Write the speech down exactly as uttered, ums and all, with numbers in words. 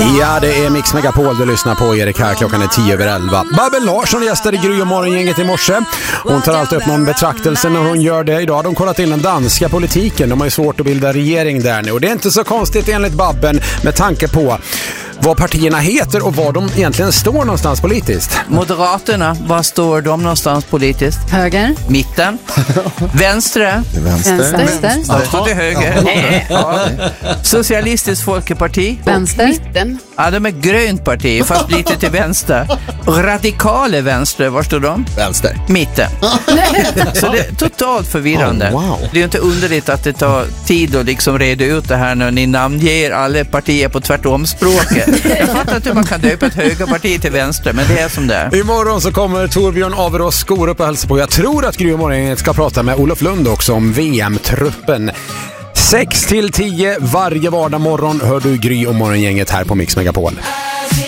Ja, det är Mix Megapol du lyssnar på. Erik här, klockan är tio över elva. Babben Larsson gästade Gry och morgongänget i morse. Hon tar alltid upp någon betraktelse när hon gör det. Idag har de kollat in den danska politiken. De har ju svårt att bilda regering där nu. Och det är inte så konstigt enligt Babben med tanke på vad partierna heter och var de egentligen står någonstans politiskt. Moderaterna, var står de någonstans politiskt? Höger. Mitten. Vänstre. Vänster. Vänster. Ja, det står till höger. Ja. Socialistiskt Folkeparti. Vänster. Mitten. Ja, de är grönt parti, fast lite till vänster. Radikale vänster, var står de? Vänster. Mitten. Så det är totalt förvirrande. Oh, wow. Det är ju inte underligt att det tar tid att liksom reda ut det här när ni namnger alla partier på tvärtomspråket. Jag fattar inte hur man kan döpa ett högerparti till vänster, men det är som det är. Imorgon så kommer Torbjörn Averås skor upp och hälsa på. Jag tror att Gry och morgongänget ska prata med Olof Lund också om V M-truppen. sex till tio varje vardag morgon hör du Gry och morgongänget här på Mix Megapol.